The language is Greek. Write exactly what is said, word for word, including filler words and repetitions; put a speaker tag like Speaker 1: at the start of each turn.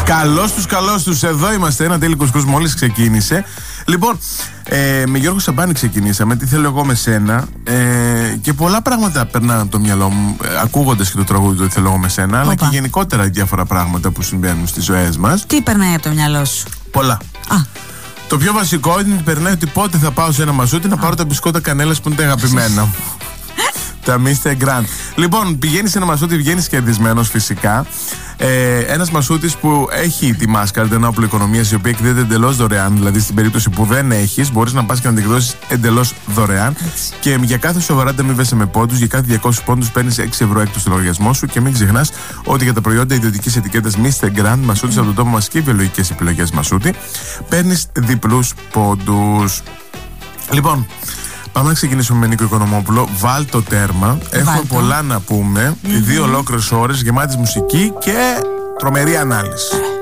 Speaker 1: Καλώς τους, καλώς τους. Εδώ είμαστε. Ένα τέλει κουσκούς μόλις ξεκίνησε. Λοιπόν, ε, με Γιώργο Σαμπάνη ξεκινήσαμε. Τι θέλω εγώ με σένα. Ε, και πολλά πράγματα περνάνε από το μυαλό μου, ε, ακούγοντας και το τραγούδι του Τι θέλω εγώ με σένα. Οπα. Αλλά και γενικότερα διάφορα πράγματα που συμβαίνουν στις ζωές μας.
Speaker 2: Τι περνάει από το μυαλό σου?
Speaker 1: Πολλά.
Speaker 2: Α.
Speaker 1: Το πιο βασικό είναι ότι περνάει ότι πότε θα πάω σε ένα μασούτι να πάρω τα μπισκότα κανέλας που είναι τα αγαπημένα. Τα Μίστερ Grand. Λοιπόν, πηγαίνεις σε ένα μασούτι, βγαίνεις κερδισμένος φυσικά. Ε, ένας μασούτης που έχει τη μάσκαρ, ένα όπλο οικονομίας, η οποία εκδίδεται εντελώς δωρεάν. Δηλαδή, στην περίπτωση που δεν έχεις, μπορείς να πας και να την εκδώσεις εντελώς δωρεάν. Έτσι. Και για κάθε σοβαρά ανταμείβεσαι με πόντους. Για κάθε διακόσιους πόντους παίρνεις έξι ευρώ έκτος στο λογαριασμό σου. Και μην ξεχνάς ότι για τα προϊόντα ιδιωτικής ετικέτας Μίστερ Grand, μασούτης mm. από τον τόπο μας και βιολογικές επιλογές μασούτη, παίρνεις διπλούς πόντους. Λοιπόν. Πάμε να ξεκινήσουμε με Νίκο Οικονομόπουλο. Βάλ το τέρμα. Έχουμε Βάλ πολλά να πούμε. Mm-hmm. Δύο ολόκληρες ώρες γεμάτης μουσική και τρομερή ανάλυση.